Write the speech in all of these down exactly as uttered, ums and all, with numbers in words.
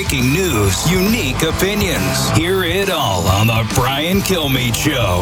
breaking news, unique opinions. Hear it all on The Brian Kilmeade Show.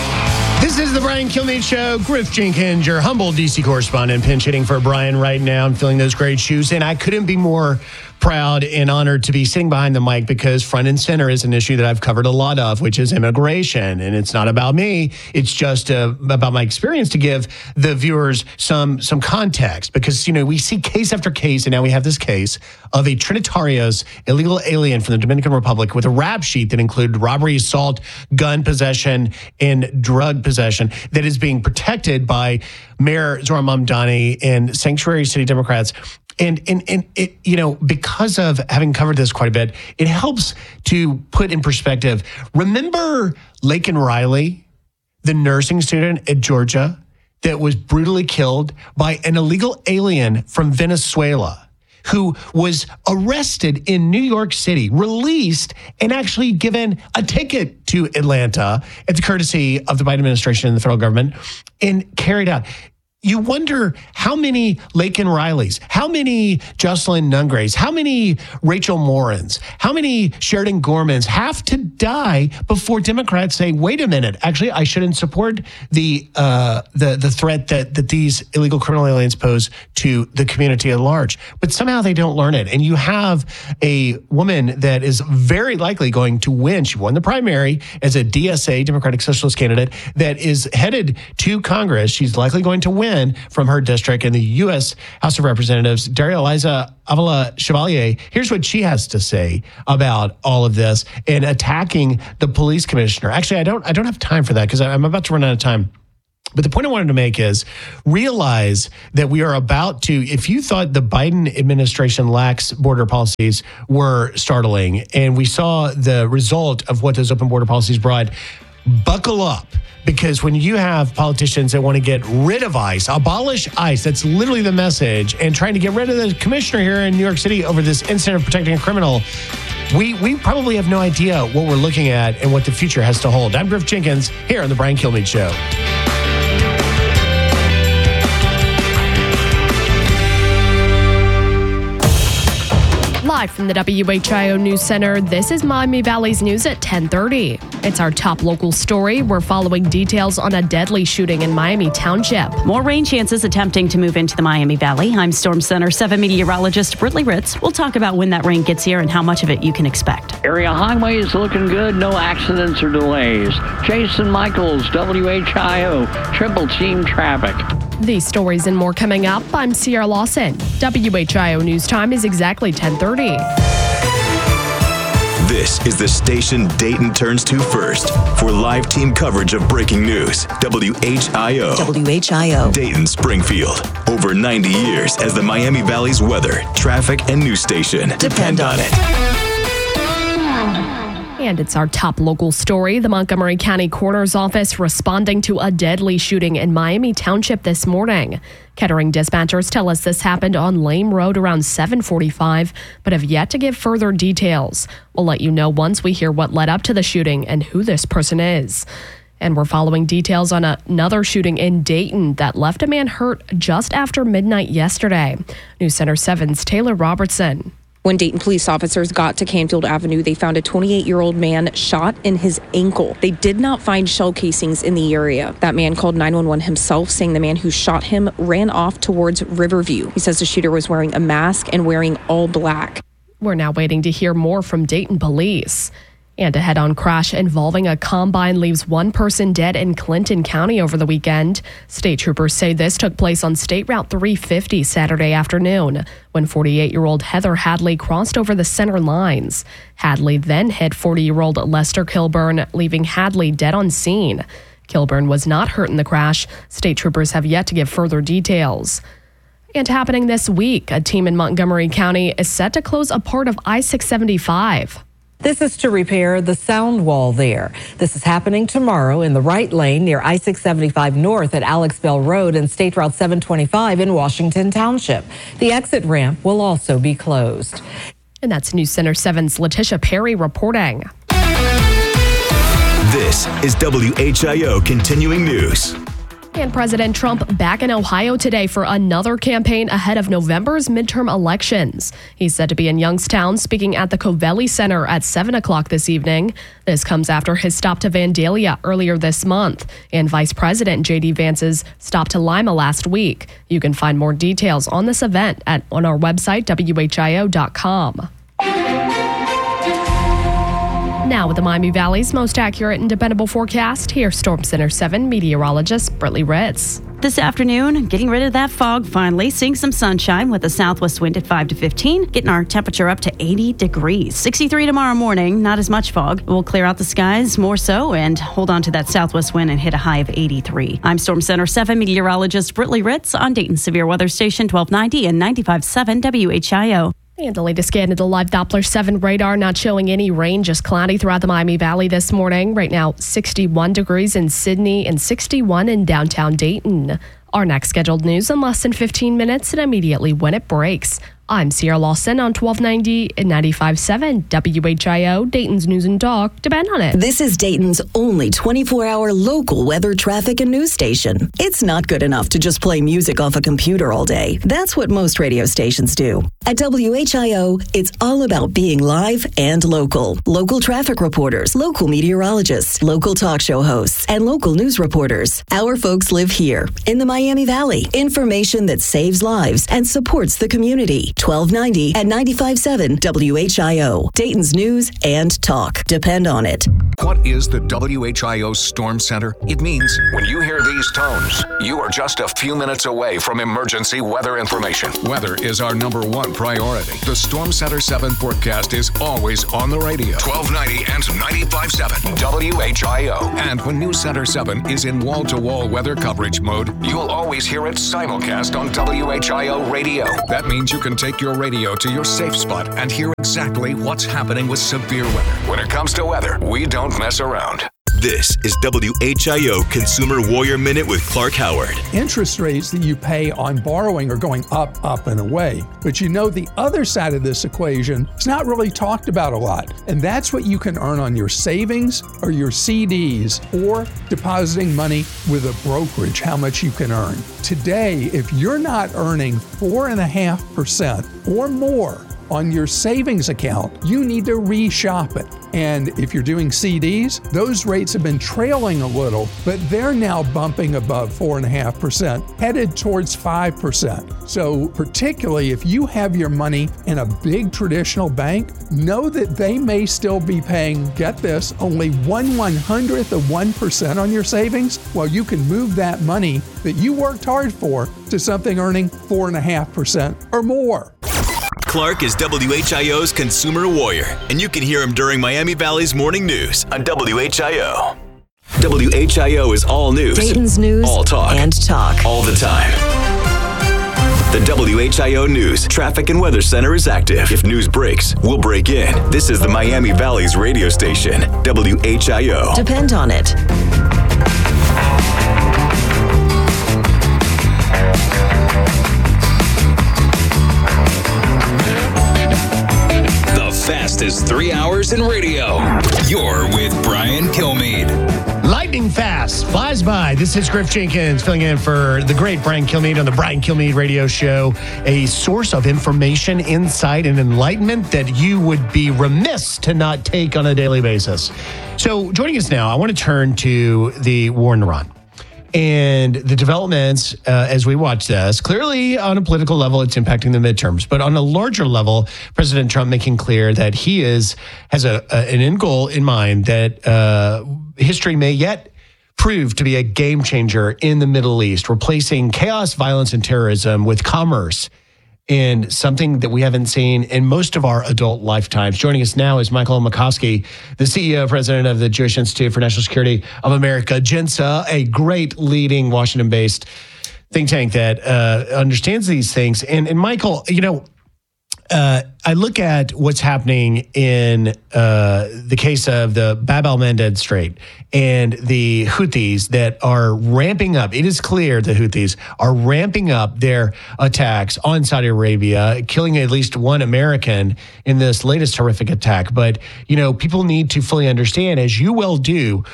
This is The Brian Kilmeade Show. Griff Jenkins, your humble D C correspondent, pinch hitting for Brian right now. I'm filling those great shoes, and I couldn't be more proud and honored to be sitting behind the mic because front and center is an issue that I've covered a lot of, which is immigration. And it's not about me. It's just uh, about my experience to give the viewers some some context because, you know, we see case after case, and now we have this case of a Trinitarios illegal alien from the Dominican Republic with a rap sheet that included robbery, assault, gun possession, and drug possession that is being protected by Mayor Zoran Mamdani and Sanctuary City Democrats. And, and, and it, you know, because of having covered this quite a bit, it helps to put in perspective. Remember Laken Riley, the nursing student at Georgia that was brutally killed by an illegal alien from Venezuela who was arrested in New York City, released, and actually given a ticket to Atlanta at the courtesy of the Biden administration and the federal government and carried out. You wonder how many Laken Rileys, how many Jocelyn Nungrays, how many Rachel Morans, how many Sheridan Gormans have to die before Democrats say, wait a minute, actually, I shouldn't support the uh, the the threat that, that these illegal criminal aliens pose to the community at large. But somehow they don't learn it. And you have a woman that is very likely going to win. She won the primary as a D S A, Democratic Socialist candidate, that is headed to Congress. She's likely going to win from her district in the U S House of Representatives, Daria Eliza Avila Chevalier. Here's what she has to say about all of this and attacking the police commissioner. Actually, I don't I don't have time for that because I'm about to run out of time. But the point I wanted to make is realize that we are about to, if you thought the Biden administration lax border policies were startling, and we saw the result of what those open border policies brought, buckle up. Because when you have politicians that want to get rid of ICE, abolish ICE, that's literally the message, and trying to get rid of the commissioner here in New York City over this incident of protecting a criminal, we we probably have no idea what we're looking at and what the future has to hold. I'm Griff Jenkins here on The Brian Kilmeade Show. Live from the W H I O News Center, this is Miami Valley's News at ten thirty. It's our top local story. We're following details on a deadly shooting in Miami Township. More rain chances attempting to move into the Miami Valley. I'm Storm Center seven meteorologist Britley Ritz. We'll talk about when that rain gets here and how much of it you can expect. Area highway is looking good. No accidents or delays. Jason Michaels, W H I O, Triple Team Traffic. These stories and more coming up. I'm Sierra Lawson. W H I O News Time is exactly ten thirty. This is the station Dayton turns to first for live team coverage of breaking news. W H I O. W H I O. Dayton Springfield. Over ninety years as the Miami Valley's weather, traffic, and news station. Depend on it. And it's our top local story. The Montgomery County Coroner's Office responding to a deadly shooting in Miami Township this morning. Kettering dispatchers tell us this happened on Lame Road around seven forty-five, but have yet to give further details. We'll let you know once we hear what led up to the shooting and who this person is. And we're following details on another shooting in Dayton that left a man hurt just after midnight yesterday. News Center seven's Taylor Robertson. When Dayton police officers got to Canfield Avenue, they found a twenty-eight-year-old man shot in his ankle. They did not find shell casings in the area. That man called nine one one himself, saying the man who shot him ran off towards Riverview. He says the shooter was wearing a mask and wearing all black. We're now waiting to hear more from Dayton police. And a head-on crash involving a combine leaves one person dead in Clinton County over the weekend. State troopers say this took place on State Route three fifty Saturday afternoon when forty-eight-year-old Heather Hadley crossed over the center lines. Hadley then hit forty-year-old Lester Kilburn, leaving Hadley dead on scene. Kilburn was not hurt in the crash. State troopers have yet to give further details. And happening this week, a team in Montgomery County is set to close a part of I six seventy-five. This is to repair the sound wall there. This is happening tomorrow in the right lane near I six seventy-five North at Alex Bell Road and State Route seven twenty-five in Washington Township. The exit ramp will also be closed. And that's News Center seven's Letitia Perry reporting. This is W H I O Continuing News. And President Trump back in Ohio today for another campaign ahead of November's midterm elections. He's said to be in Youngstown speaking at the Covelli Center at seven o'clock this evening. This comes after his stop to Vandalia earlier this month and Vice President J D Vance's stop to Lima last week. You can find more details on this event at on our website, W H I O dot com. Now with the Miami Valley's most accurate and dependable forecast, here's Storm Center seven meteorologist Brittany Ritz. This afternoon, getting rid of that fog finally, seeing some sunshine with a southwest wind at five to fifteen, getting our temperature up to eighty degrees. sixty-three tomorrow morning, not as much fog. We'll clear out the skies more so and hold on to that southwest wind and hit a high of eighty-three. I'm Storm Center seven meteorologist Brittany Ritz on Dayton Severe Weather Station twelve ninety and ninety-five point seven W H I O. And the latest scan of the live Doppler seven radar not showing any rain, just cloudy throughout the Miami Valley this morning. Right now, sixty-one degrees in Sydney and sixty-one in downtown Dayton. Our next scheduled news in less than fifteen minutes and immediately when it breaks. I'm Sierra Lawson on twelve ninety and ninety-five point seven W H I O, Dayton's News and Talk. Depend on it. This is Dayton's only twenty-four hour local weather, traffic, and news station. It's not good enough to just play music off a computer all day. That's what most radio stations do. At W H I O, it's all about being live and local. Local traffic reporters, local meteorologists, local talk show hosts, and local news reporters. Our folks live here in the Miami Valley. Information that saves lives and supports the community. twelve ninety and ninety-five point seven W H I O, Dayton's News and Talk. Depend on it. What is the W H I O Storm Center? It means when you hear these tones, you are just a few minutes away from emergency weather information. Weather is our number one priority. The Storm Center seven forecast is always on the radio. twelve ninety and ninety-five point seven W H I O. And when News Center seven is in wall-to-wall weather coverage mode, you'll always hear it simulcast on W H I O radio. That means you can take your radio to your safe spot and hear exactly what's happening with severe weather. When it comes to weather, we don't mess around. This is W H I O Consumer Warrior Minute with Clark Howard. Interest rates that you pay on borrowing are going up, up, and away. But you know the other side of this equation is not really talked about a lot. And that's what you can earn on your savings or your C Ds or depositing money with a brokerage, how much you can earn. Today, if you're not earning four point five percent or more on your savings account, you need to reshop it. And if you're doing C Ds, those rates have been trailing a little, but they're now bumping above four point five percent, headed towards five percent. So particularly if you have your money in a big traditional bank, know that they may still be paying, get this, only one one hundredth of one percent on your savings, while you can move that money that you worked hard for to something earning four point five percent or more. Clark is W H I O's Consumer Warrior, and you can hear him during Miami Valley's morning news on W H I O. W H I O is all news, Dayton's News all talk, and Talk, all the time. The W H I O News Traffic and Weather Center is active. If news breaks, we'll break in. This is the Miami Valley's radio station, W H I O. Depend on it. Fastest three hours in radio. You're with Brian Kilmeade. Lightning fast, flies by. This is Griff Jenkins filling in for the great Brian Kilmeade on the Brian Kilmeade Radio Show, a source of information, insight, and enlightenment that you would be remiss to not take on a daily basis. So joining us now, I want to turn to the war in Iran. And the developments, uh, as we watch this, clearly on a political level, it's impacting the midterms. But on a larger level, President Trump making clear that he is has a, a an end goal in mind that uh, history may yet prove to be a game changer in the Middle East, replacing chaos, violence, and terrorism with commerce. And something that we haven't seen in most of our adult lifetimes. Joining us now is Michael McCoskey, the C E O, president of the Jewish Institute for National Security of America, JINSA, a great leading Washington-based think tank that uh, understands these things. And, and Michael, you know, uh, I look at what's happening in uh, the case of the Bab el-Mandeb Strait and the Houthis that are ramping up. It is clear the Houthis are ramping up their attacks on Saudi Arabia, killing at least one American in this latest horrific attack. But, you know, people need to fully understand, as you well do,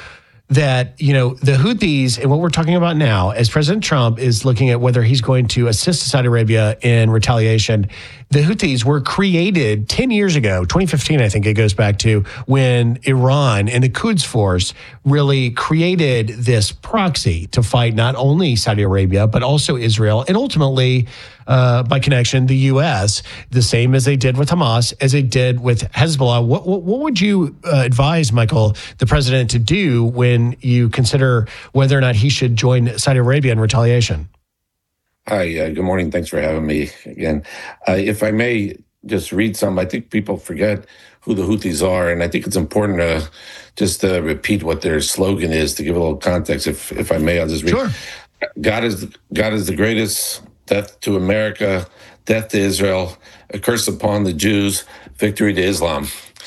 that, you know, the Houthis and what we're talking about now, as President Trump is looking at whether he's going to assist Saudi Arabia in retaliation, the Houthis were created ten years ago, twenty fifteen, I think it goes back to, when Iran and the Quds Force really created this proxy to fight not only Saudi Arabia, but also Israel, and ultimately, uh, by connection, the U S, the same as they did with Hamas, as they did with Hezbollah. What, what, what would you uh, advise, Michael, the president to do when you consider whether or not he should join Saudi Arabia in retaliation? Hi, uh, good morning. Thanks for having me again. Uh, if I may just read some, I think people forget who the Houthis are, and I think it's important to just uh, repeat what their slogan is to give a little context. If if I may, I'll just read. Sure. God is God is the greatest. Death to America, death to Israel, a curse upon the Jews, victory to Islam.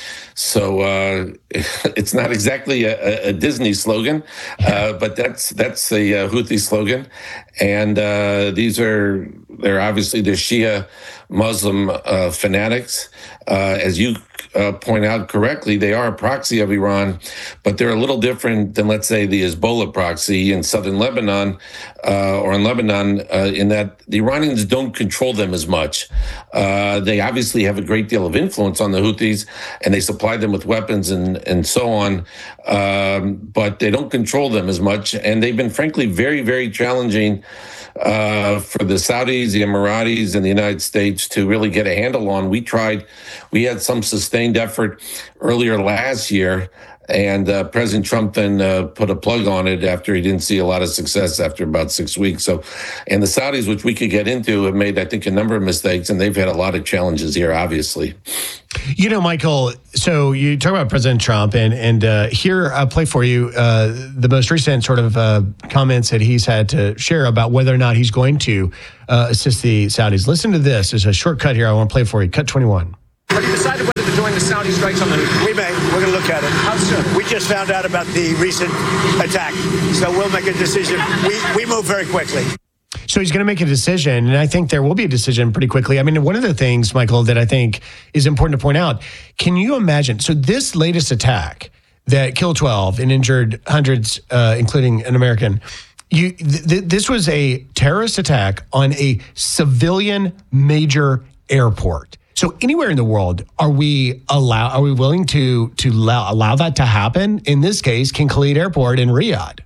So uh, it's not exactly a, a Disney slogan, uh, but that's that's the uh, Houthi slogan. And uh, these are, they're obviously they're Shia Muslim uh, fanatics. Uh, as you uh, point out correctly, they are a proxy of Iran, but they're a little different than, let's say, the Hezbollah proxy in southern Lebanon uh, or in Lebanon, uh, in that the Iranians don't control them as much. Uh, they obviously have a great deal of influence on the Houthis, and they supply them with weapons and, and so on, um, but they don't control them as much. And they've been, frankly, very, very challenging uh, for the Saudis, the Emiratis, and the United States to really get a handle on. We tried, we had some sustained effort earlier last year, and uh, President Trump then uh, put a plug on it after he didn't see a lot of success after about six weeks. So, and the Saudis, which we could get into, have made, I think, a number of mistakes, and they've had a lot of challenges here, obviously. You know, Michael, so you talk about President Trump, and and uh, here I'll play for you uh, the most recent sort of uh, comments that he's had to share about whether or not he's going to uh, assist the Saudis. Listen to this. There's a short cut here I want to play for you. Cut twenty-one. Have you decided whether to join the Saudi strikes on the Houthis? We may. We're going to look at it. How soon? We just found out about the recent attack, so we'll make a decision. We we move very quickly. So he's going to make a decision, and I think there will be a decision pretty quickly. I mean, one of the things, Michael, that I think is important to point out, can you imagine? So this latest attack that killed twelve and injured hundreds, uh, including an American, you, th- th- this was a terrorist attack on a civilian major airport. So anywhere in the world, are we allow? Are we willing to to allow, allow that to happen? In this case, King Khalid Airport in Riyadh.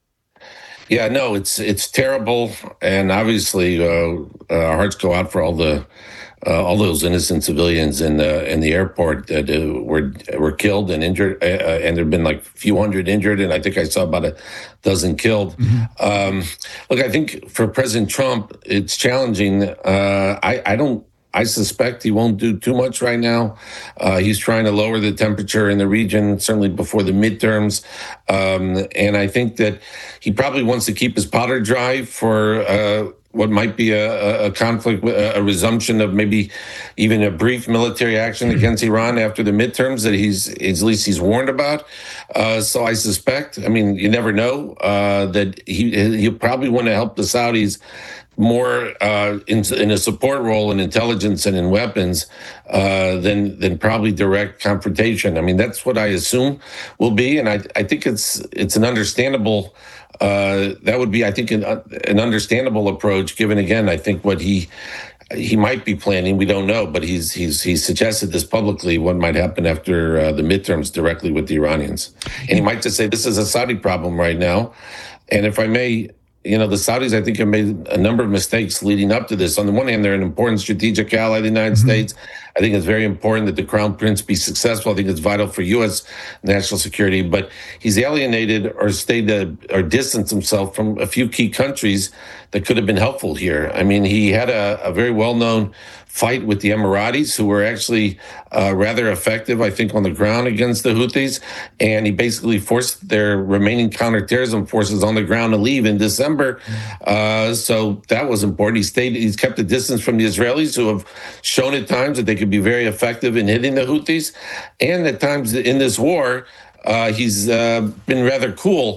Yeah, no, it's it's terrible, and obviously uh, uh, our hearts go out for all the uh, all those innocent civilians in the in the airport that uh, were were killed and injured, uh, and there've been like a few hundred injured, and I think I saw about a dozen killed. Mm-hmm. Um, look, I think for President Trump, it's challenging. Uh, I I don't. I suspect he won't do too much right now. Uh, he's trying to lower the temperature in the region, certainly before the midterms. Um, and I think that he probably wants to keep his powder dry for uh, what might be a, a conflict, a resumption of maybe even a brief military action against Iran after the midterms that he's, at least he's warned about. Uh, so I suspect, I mean, you never know, uh, that he, he'll probably want to help the Saudis more uh, in, in a support role in intelligence and in weapons uh, than than probably direct confrontation. I mean, that's what I assume will be, and I I think it's it's an understandable. Uh, that would be, I think, an, an understandable approach. Given again, I think what he he might be planning, we don't know, but he's he's he's suggested this publicly. What might happen after uh, the midterms directly with the Iranians, and he might just say this is a Saudi problem right now, and if I may. You know, the Saudis, I think, have made a number of mistakes leading up to this. On the one hand, they're an important strategic ally of the United mm-hmm. States. I think it's very important that the Crown Prince be successful. I think it's vital for U S national security. But he's alienated or stayed uh, or distanced himself from a few key countries that could have been helpful here. I mean, he had a, a very well-known fight with the Emiratis, who were actually uh, rather effective, I think, on the ground against the Houthis. And he basically forced their remaining counterterrorism forces on the ground to leave in December. Uh, so that was important. He stayed, he's kept a distance from the Israelis, who have shown at times that they could be very effective in hitting the Houthis. And at times in this war, uh, he's uh, been rather cool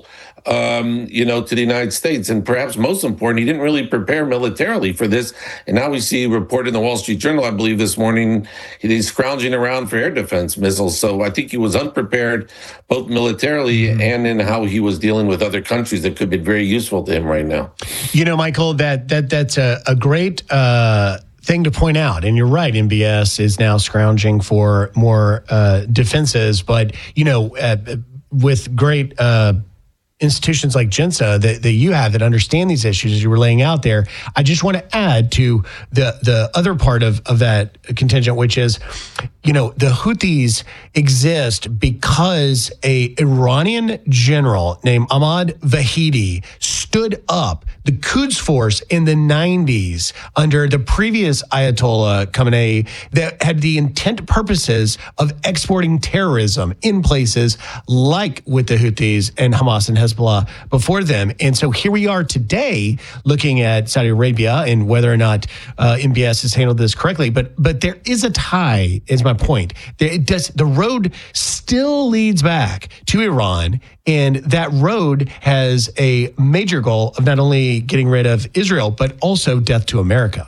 um, you know, to the United States. And perhaps most important, he didn't really prepare militarily for this. And now we see a report in the Wall Street Journal, I believe this morning, he's scrounging around for air defense missiles. So I think he was unprepared, both militarily and in how he was dealing with other countries that could be very useful to him right now. You know, Michael, that that that's a, a great uh, thing to point out. And you're right, M B S is now scrounging for more uh, defenses. But, you know, uh, with great uh, institutions like GINSA that, that you have that understand these issues as you were laying out there, I just want to add to the, the other part of, of that contingent, which is, you know, the Houthis exist because a Iranian general named Ahmad Vahidi stood up the Quds Force in the nineties under the previous Ayatollah Khamenei that had the intent purposes of exporting terrorism in places like with the Houthis and Hamas and Hezbollah before them. And so here we are today looking at Saudi Arabia and whether or not uh, M B S has handled this correctly. But but there is a tie, is my point. It does, the road still leads back to Iran, and that road has a major goal of not only getting rid of Israel, but also death to America.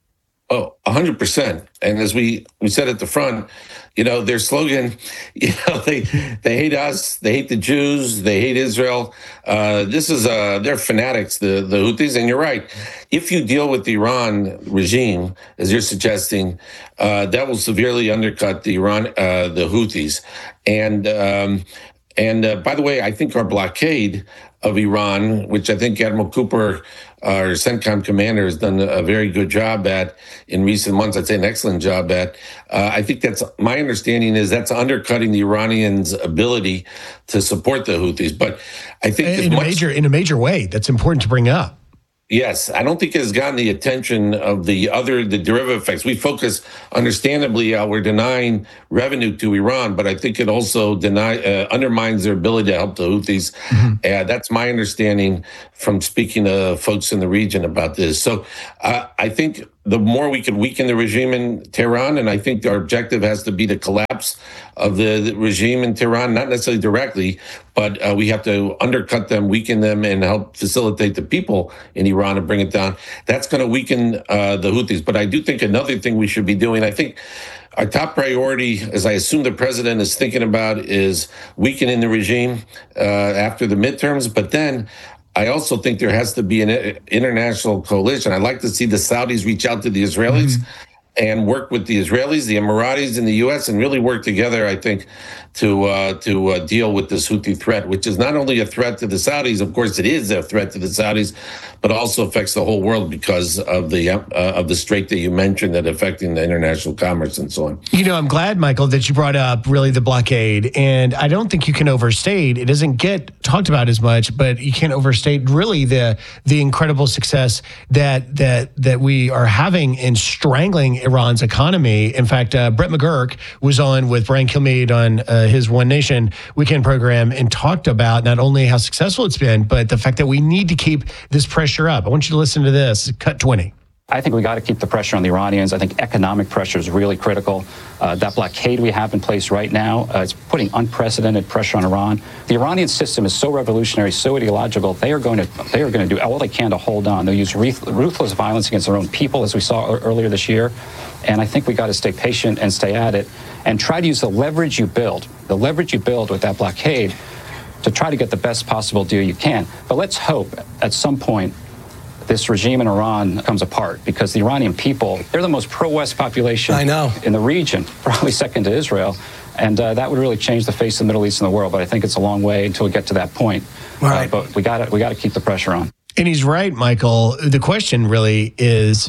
Oh, one hundred percent. And as we, we said at the front, you know, their slogan, you know, they they hate us, they hate the Jews, they hate Israel. Uh, this is, uh, they're fanatics, the, the Houthis. And you're right. If you deal with the Iran regime, as you're suggesting, uh, that will severely undercut the Iran, uh, the Houthis. And, um, and uh, by the way, I think our blockade of Iran, which I think Admiral Cooper, our CENTCOM commander, has done a very good job at in recent months. I'd say an excellent job at. Uh, I think that's my understanding is that's undercutting the Iranians' ability to support the Houthis. But I think in a much, major in a major way, that's important to bring up. Yes, I don't think it has gotten the attention of the other, the derivative effects. We focus, understandably, how we're denying revenue to Iran, but I think it also deny uh, undermines their ability to help the Houthis. Mm-hmm. Uh, that's my understanding from speaking to folks in the region about this. So uh, I think the more we can weaken the regime in Tehran, and I think our objective has to be the collapse of the, the regime in Tehran, not necessarily directly, but uh, we have to undercut them, weaken them, and help facilitate the people in Iran and bring it down. That's going to weaken uh, the Houthis. But I do think another thing we should be doing, I think our top priority, as I assume the president is thinking about, is weakening the regime uh, after the midterms. But then I also think there has to be an international coalition. I'd like to see the Saudis reach out to the Israelis mm-hmm. and work with the Israelis, the Emiratis, and the U S, and really work together, I think, to uh, to uh, deal with this Houthi threat, which is not only a threat to the Saudis, of course it is a threat to the Saudis, but also affects the whole world because of the uh, of the strait that you mentioned that affecting the international commerce and so on. You know, I'm glad, Michael, that you brought up really the blockade, and I don't think you can overstate, it doesn't get talked about as much, but you can't overstate really the the incredible success that that that we are having in strangling Iran's economy. In fact, uh, Brett McGurk was on with Brian Kilmeade on uh, his One Nation weekend program and talked about not only how successful it's been, but the fact that we need to keep this pressure up. I want you to listen to this. Cut twenty. I think we got to keep the pressure on the Iranians. I think economic pressure is really critical. Uh, that blockade we have in place right now, uh, it's putting unprecedented pressure on Iran. The Iranian system is so revolutionary, so ideological. They are going to they are going to do all they can to hold on. They'll use ruthless violence against their own people, as we saw earlier this year. And I think we got to stay patient and stay at it and try to use the leverage you build, the leverage you build with that blockade to try to get the best possible deal you can. But let's hope at some point this regime in Iran comes apart, because the Iranian people, they're the most pro-West population I know. in the region, probably second to Israel. And uh, that would really change the face of the Middle East and the world. But I think it's a long way until we get to that point. Right. Uh, but we got to we got to keep the pressure on. And he's right, Michael. The question really is,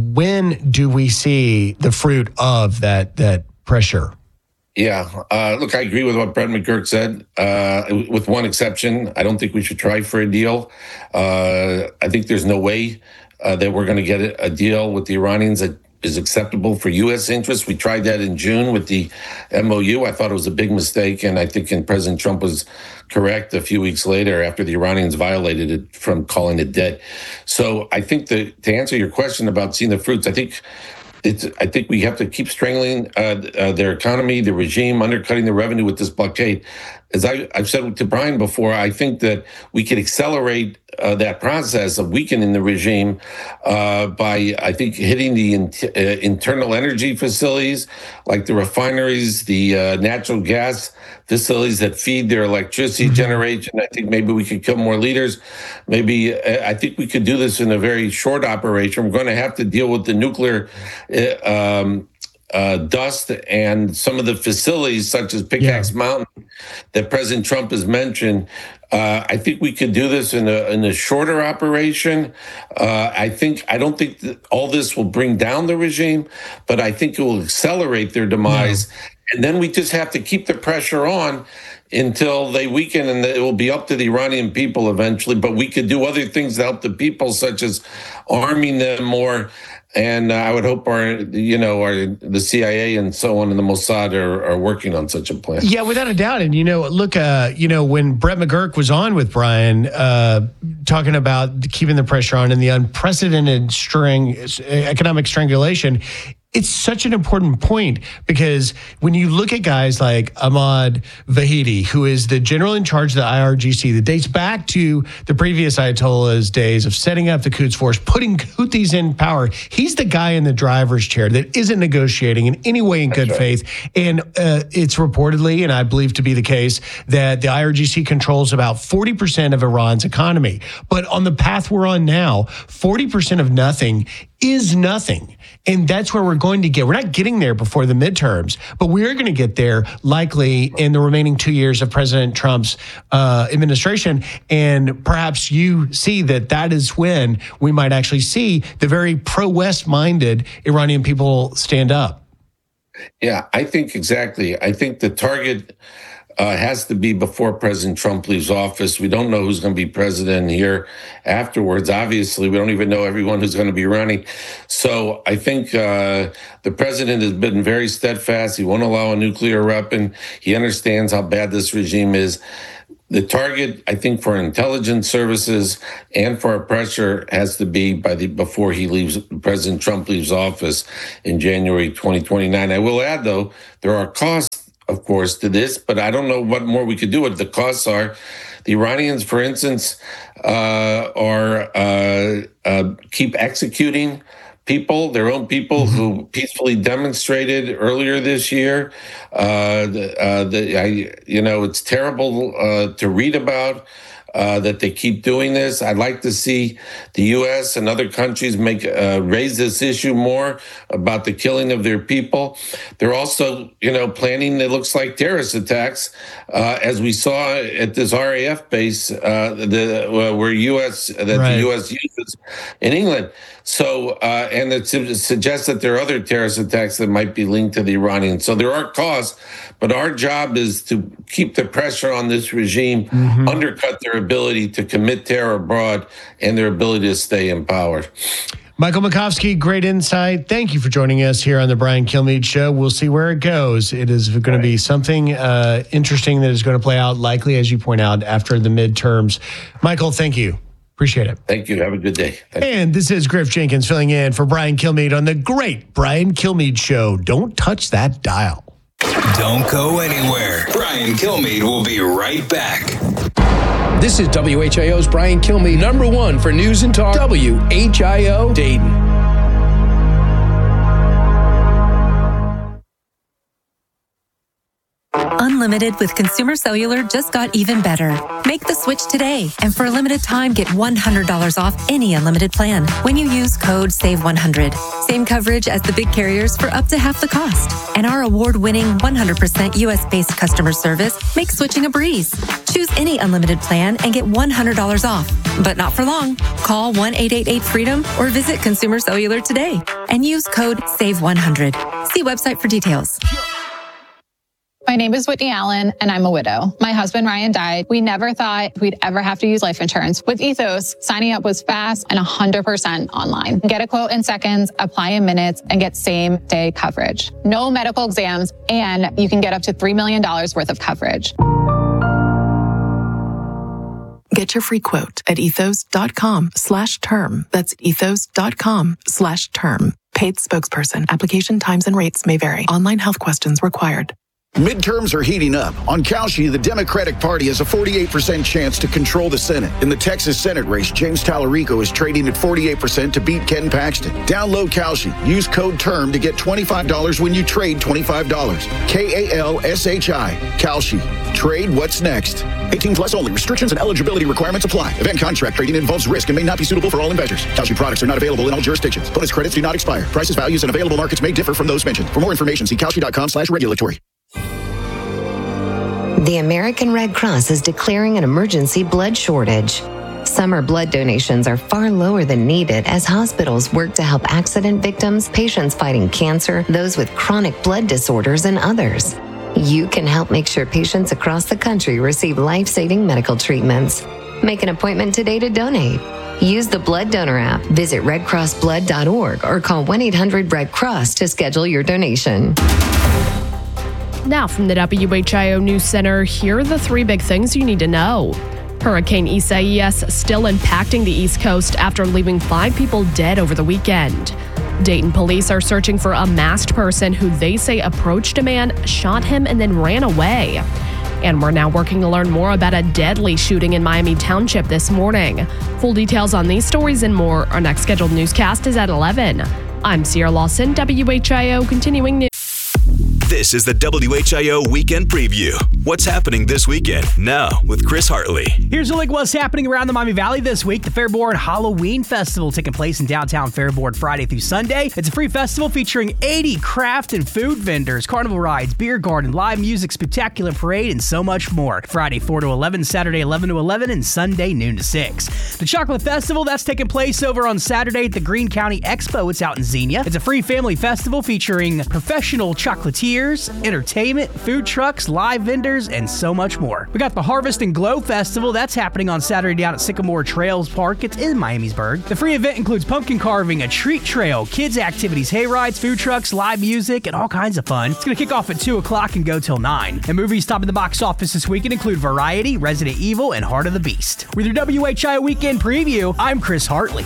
when do we see the fruit of that that pressure? Yeah, uh, look, I agree with what Brett McGurk said, uh, with one exception. I don't think we should try for a deal. Uh, I think there's no way uh, that we're going to get a deal with the Iranians that is acceptable for U S interests. We tried that in June with the M O U. I thought it was a big mistake, and I think President Trump was correct a few weeks later after the Iranians violated it from calling it dead. So I think that to answer your question about seeing the fruits, I think it's, I think we have to keep strangling uh, uh, their economy, the regime, undercutting the revenue with this blockade. As I, I've said to Brian before, I think that we could accelerate uh, that process of weakening the regime uh, by, I think, hitting the in, uh, internal energy facilities, like the refineries, the uh, natural gas facilities that feed their electricity mm-hmm. generation. I think maybe we could kill more leaders. Maybe uh, I think we could do this in a very short operation. We're going to have to deal with the nuclear uh, um, uh, dust and some of the facilities, such as Pickaxe yeah. Mountain, that President Trump has mentioned. Uh, I think we could do this in a in a shorter operation. Uh, I think I don't think that all this will bring down the regime, but I think it will accelerate their demise. Yeah. And then we just have to keep the pressure on until they weaken, and it will be up to the Iranian people eventually. But we could do other things to help the people, such as arming them more. And uh, I would hope our, you know, our, the C I A and so on and the Mossad are, are working on such a plan. Yeah, without a doubt. And, you know, look, uh, you know, when Brett McGurk was on with Brian, uh, talking about keeping the pressure on and the unprecedented string, economic strangulation, it's such an important point, because when you look at guys like Ahmad Vahidi, who is the general in charge of the I R G C, that dates back to the previous Ayatollah's days of setting up the Quds Force, putting Houthis in power. He's the guy in the driver's chair that isn't negotiating in any way in good faith. And uh, it's reportedly, and I believe to be the case, that the I R G C controls about forty percent of Iran's economy. But on the path we're on now, forty percent of nothing is nothing. And that's where we're going to get. We're not getting there before the midterms, but we are going to get there likely in the remaining two years of President Trump's uh, administration. And perhaps you see that that is when we might actually see the very pro-West minded Iranian people stand up. Yeah, I think exactly. I think the target Uh, has to be before President Trump leaves office. We don't know who's going to be president here afterwards. Obviously, we don't even know everyone who's going to be running. So I think uh, the president has been very steadfast. He won't allow a nuclear weapon. He understands how bad this regime is. The target, I think, for intelligence services and for our pressure has to be by the before he leaves, President Trump leaves office in January twenty twenty-nine. I will add, though, there are costs, of course, to this, but I don't know what more we could do. What the costs are. The Iranians, for instance, uh, are uh, uh, keep executing people, their own people mm-hmm. who peacefully demonstrated earlier this year. Uh, the, uh, the, I, you know, it's terrible uh, to read about. Uh, that they keep doing this. I'd like to see the U S and other countries make uh, raise this issue more about the killing of their people. They're also, you know, planning, it looks like, terrorist attacks, uh, as we saw at this R A F base, uh, the uh, where U S that right. the U S uses in England. So, uh, and it suggests that there are other terrorist attacks that might be linked to the Iranians. So there are costs, but our job is to keep the pressure on this regime, mm-hmm. undercut their ability to commit terror abroad and their ability to stay in power. Michael Makovsky, great insight. Thank you for joining us here on the Brian Kilmeade Show. We'll see where it goes. It is going to be something uh, interesting that is going to play out, likely, as you point out, after the midterms. Michael, thank you. Appreciate it. Thank you. Have a good day. Thank and this is Griff Jenkins filling in for Brian Kilmeade on the great Brian Kilmeade Show. Don't touch that dial. Don't go anywhere. Brian Kilmeade will be right back. This is W H I O's Brian Kilmeade, number one for news and talk, W H I O Dayton. Unlimited with Consumer Cellular just got even better. Make the switch today, and for a limited time, get one hundred dollars off any unlimited plan when you use code save one hundred. Same coverage as the big carriers for up to half the cost. And our award-winning one hundred percent U S-based customer service makes switching a breeze. Choose any unlimited plan and get one hundred dollars off, but not for long. Call one eight eight eight freedom or visit Consumer Cellular today and use code save one hundred. See website for details. My name is Whitney Allen, and I'm a widow. My husband, Ryan, died. We never thought we'd ever have to use life insurance. With Ethos, signing up was fast and one hundred percent online. Get a quote in seconds, apply in minutes, and get same-day coverage. No medical exams, and you can get up to three million dollars worth of coverage. Get your free quote at ethos.com slash term. That's ethos.com slash term. Paid spokesperson. Application times and rates may vary. Online health questions required. Midterms are heating up. On Cauchy, the Democratic Party has a forty-eight percent chance to control the Senate. In the Texas Senate race, James Tallarico is trading at forty-eight percent to beat Ken Paxton. Download Cauchy. Use code TERM to get twenty-five dollars when you trade twenty-five dollars. K A L S H I. Cauchy. Trade what's next. eighteen plus only. Restrictions and eligibility requirements apply. Event contract trading involves risk and may not be suitable for all investors. Cauchy products are not available in all jurisdictions. Bonus credits do not expire. Prices, values, and available markets may differ from those mentioned. For more information, see Cauchy.com slash regulatory. The American Red Cross is declaring an emergency blood shortage. Summer blood donations are far lower than needed as hospitals work to help accident victims, patients fighting cancer, those with chronic blood disorders, and others. You can help make sure patients across the country receive life-saving medical treatments. Make an appointment today to donate. Use the Blood Donor app, visit red cross blood dot org, or call one eight hundred red cross to schedule your donation. Now from the W H I O News Center, here are the three big things you need to know. Hurricane Isaias still impacting the East Coast after leaving five people dead over the weekend. Dayton police are searching for a masked person who they say approached a man, shot him, and then ran away. And we're now working to learn more about a deadly shooting in Miami Township this morning. Full details on these stories and more. Our next scheduled newscast is at eleven. I'm Sierra Lawson, W H I O Continuing News. This is the W H I O Weekend Preview. What's happening this weekend? Now with Chris Hartley. Here's a look at what's happening around the Miami Valley this week. The Fairboard Halloween Festival taking place in downtown Fairboard Friday through Sunday. It's a free festival featuring eighty craft and food vendors, carnival rides, beer garden, live music, spectacular parade, and so much more. Friday four to eleven, Saturday eleven to eleven, and Sunday noon to six. The Chocolate Festival, that's taking place over on Saturday at the Greene County Expo. It's out in Xenia. It's a free family festival featuring professional chocolatiers, entertainment, food trucks, live vendors, and so much more. We got the Harvest and Glow Festival. That's happening on Saturday down at Sycamore Trails Park. It's in Miamisburg. The free event includes pumpkin carving, a treat trail, kids activities, hay rides, food trucks, live music, and all kinds of fun. It's going to kick off at two o'clock and go till nine. And movies topping the box office this weekend include Variety, Resident Evil, and Heart of the Beast. With your W H I O Weekend Preview, I'm Chris Hartley.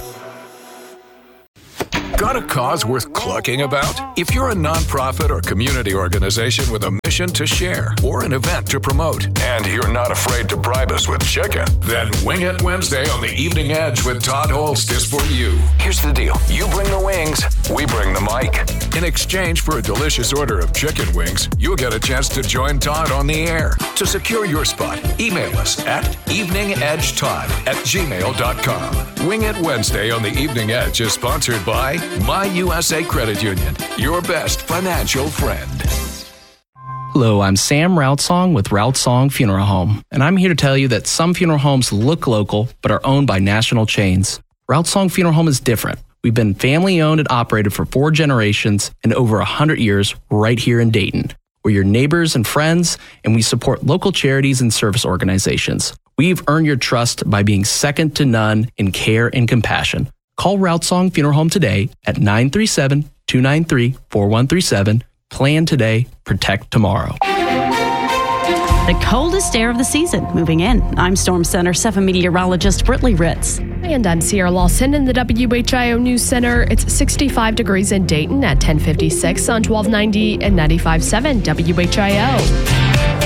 Got a cause worth clucking about? If you're a nonprofit or community organization with a mission to share or an event to promote, and you're not afraid to bribe us with chicken, then Wing It Wednesday on the Evening Edge with Todd Holst is for you. Here's the deal. You bring the wings, we bring the mic. In exchange for a delicious order of chicken wings, you'll get a chance to join Todd on the air. To secure your spot, email us at eveningedgetodd at gmail dot com. Wing It Wednesday on the Evening Edge is sponsored by My U S A Credit Union, your best financial friend. Hello, I'm Sam Routsong with Routsong Funeral Home, and I'm here to tell you that some funeral homes look local but are owned by national chains. Routsong Funeral Home is different. We've been family-owned and operated for four generations and over one hundred years right here in Dayton. We're your neighbors and friends, and we support local charities and service organizations. We've earned your trust by being second to none in care and compassion. Call Routsong Funeral Home today at nine three seven, two nine three, four one three seven. Plan today, protect tomorrow. The coldest air of the season moving in. I'm Storm Center seven meteorologist Britley Ritz. And I'm Sierra Lawson in the W H I O News Center. It's sixty-five degrees in Dayton at ten fifty-six on twelve ninety and ninety-five point seven W H I O.